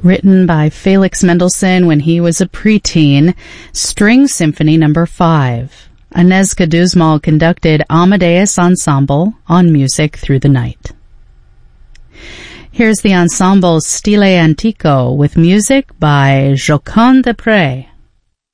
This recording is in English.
written by Felix Mendelssohn when he was a preteen, String Symphony No. 5. Aneska Duzmal conducted Amadeus Ensemble on Music Through the Night. Here's the ensemble Stile Antico with music by Jocond Desprez.